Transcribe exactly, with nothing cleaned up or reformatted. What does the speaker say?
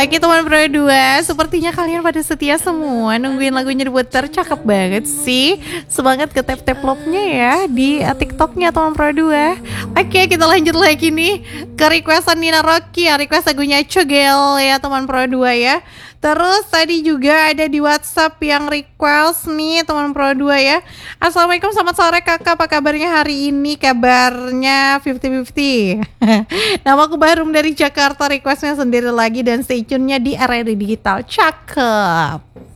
Oke teman Pro dua, sepertinya kalian pada setia semua nungguin lagunya diputar. Cakep banget sih. Semangat ke tap-tap love-nya ya di uh, TikToknya teman Pro dua. Oke, kita lanjut lagi nih ke requestan Nina Rocky ya, request lagunya Cogel ya teman Pro dua ya. Terus tadi juga ada di WhatsApp yang request nih teman Pro dua ya. Assalamualaikum, selamat sore kakak, apa kabarnya hari ini? Kabarnya fifty fifty. Nama aku Barum dari Jakarta, requestnya sendiri lagi dan stay tune-nya di R R I Digital. Cakep.